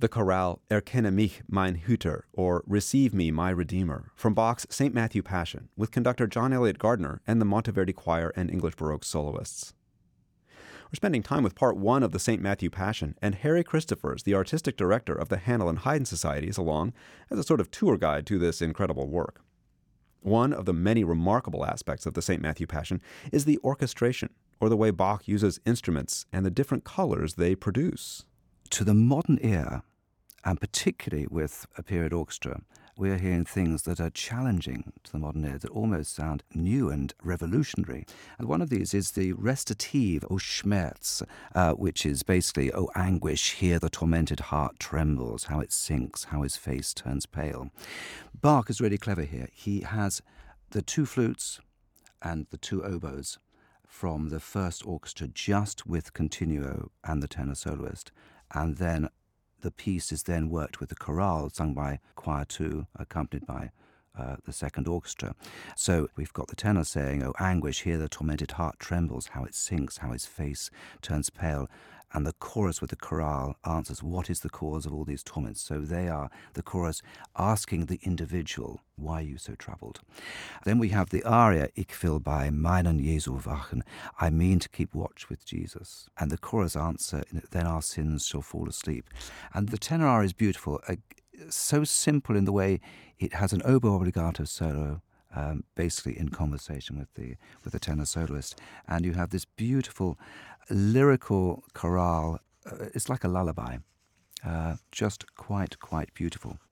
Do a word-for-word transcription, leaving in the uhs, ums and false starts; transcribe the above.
the chorale Erkenne mich, mein Hüter, or Receive Me, My Redeemer, from Bach's Saint Matthew Passion, with conductor John Eliot Gardiner and the Monteverdi Choir and English Baroque soloists. We're spending time with part one of the Saint Matthew Passion, and Harry Christophers, the artistic director of the Handel and Haydn Society, is along as a sort of tour guide to this incredible work. One of the many remarkable aspects of the Saint Matthew Passion is the orchestration, or the way Bach uses instruments and the different colors they produce. To the modern ear, and particularly with a period orchestra, we're hearing things that are challenging to the modern ear, that almost sound new and revolutionary. And one of these is the recitative, O Schmerz, uh, which is basically, O anguish, here the tormented heart trembles, how it sinks, how his face turns pale. Bach is really clever here. He has the two flutes and the two oboes from the first orchestra just with continuo and the tenor soloist, and then the piece is then worked with the chorale sung by choir two, accompanied by uh, the second orchestra. So we've got the tenor saying, "Oh anguish, here the tormented heart trembles, how it sinks, how his face turns pale." And the chorus with the chorale answers, what is the cause of all these torments? So they are, the chorus, asking the individual, why are you so troubled? Then we have the aria, Ich will bei meinen Jesu wachen, I mean to keep watch with Jesus. And the chorus answer, then our sins shall fall asleep. And the tenor aria is beautiful, uh, so simple in the way it has an oboe obbligato solo, Um, basically in conversation with the with the tenor soloist, and you have this beautiful lyrical chorale. Uh, it's like a lullaby, uh, just quite quite beautiful.